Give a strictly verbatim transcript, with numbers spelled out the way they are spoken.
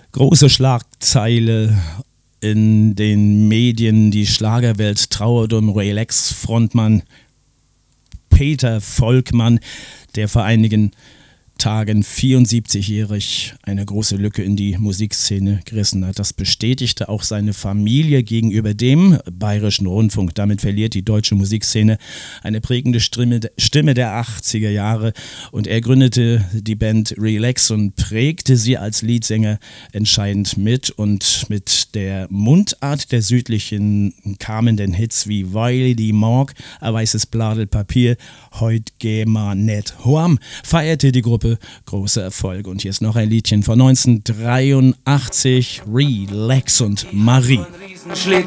Große Schlagzeile in den Medien, die Schlagerwelt trauert um Relax-Frontmann Peter Volkmann, der vor einigen Tagen vierundsiebzigjährig eine große Lücke in die Musikszene gerissen hat. Das bestätigte auch seine Familie gegenüber dem Bayerischen Rundfunk. Damit verliert die deutsche Musikszene eine prägende Stimme, Stimme der achtziger Jahre und er gründete die Band Relax und prägte sie als Leadsänger entscheidend mit und mit der Mundart der Südlichen kamen denn Hits wie Weil die Morg, ein weißes Bladel Papier, heut geh ma net hoam, feierte die Gruppe große Erfolge. Und hier ist noch ein Liedchen von neunzehnhundertdreiundachtzig, Relax und Marie.